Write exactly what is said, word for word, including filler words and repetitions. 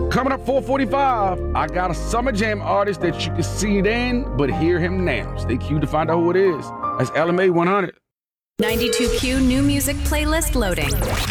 Coming up four forty-five, I got a Summer Jam artist that you can see then, but hear him now. Stay tuned to find out who it is. That's L M A one hundred. ninety-two Q new music playlist loading.